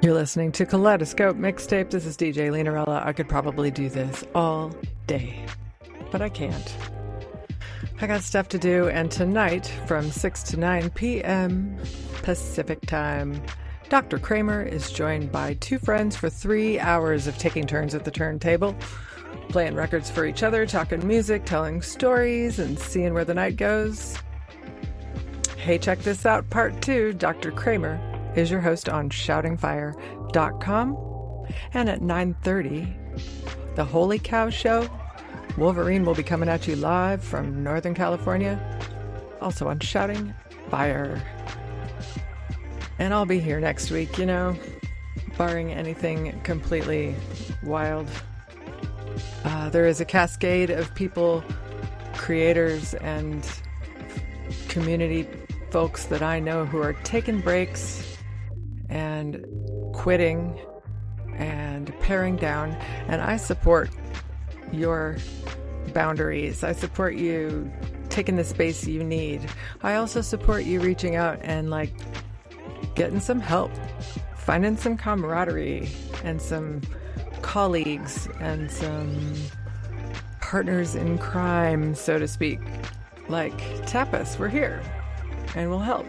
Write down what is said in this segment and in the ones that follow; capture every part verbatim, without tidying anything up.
You're listening to Kaleidoscope Mixtape. This is D J Leonarella. I could probably do this all day, but I can't. I got stuff to do, and tonight from six to nine p.m. Pacific Time, Doctor Kramer is joined by two friends for three hours of taking turns at the turntable, playing records for each other, talking music, telling stories, and seeing where the night goes. Hey, check this out, part two. Doctor Kramer is your host on shouting fire dot com, and at nine thirty, The Holy Cow Show. Wolverine will be coming at you live from Northern California, also on Shouting Fire. And I'll be here next week, you know, barring anything completely wild. Uh, there is a cascade of people, creators, and community folks that I know who are taking breaks and quitting and paring down, and I support your boundaries. I support you taking the space you need. I also support you reaching out and like getting some help, finding some camaraderie and some colleagues and some partners in crime, so to speak. Like, tap us, we're here and we'll help.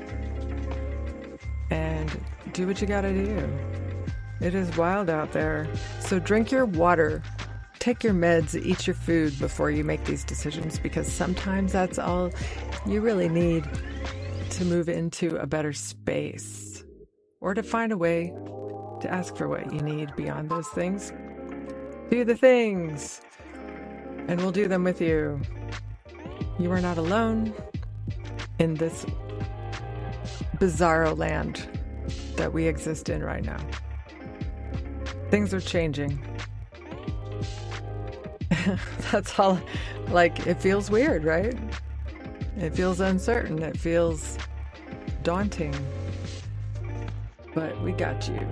And do what you gotta do. It is wild out there. So drink your water, take your meds, eat your food before you make these decisions, because sometimes that's all you really need to move into a better space, or to find a way to ask for what you need beyond those things. Do the things, and we'll do them with you. You are not alone in this bizarro land that we exist in right now. Things are changing. That's all. Like, it feels weird, right? It feels uncertain. It feels daunting. But we got you.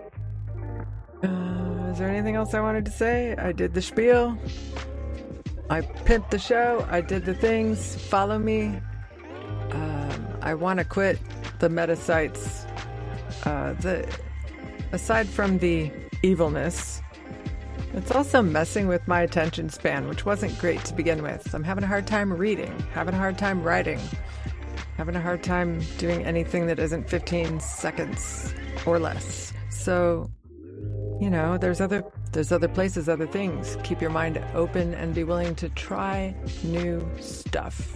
Uh, is there anything else I wanted to say? I did the spiel. I pimped the show. I did the things. Follow me. Um, I want to quit the meta sites. Uh, the aside from the evilness, it's also messing with my attention span, which wasn't great to begin with. I'm having a hard time reading, having a hard time writing, having a hard time doing anything that isn't fifteen seconds or less. So, you know, there's other there's other places, other things. Keep your mind open and be willing to try new stuff.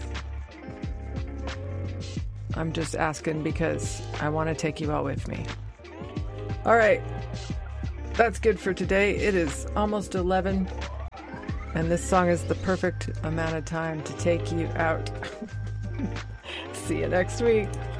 I'm just asking because I want to take you all with me. All right. That's good for today. It is almost eleven, and this song is the perfect amount of time to take you out. See you next week.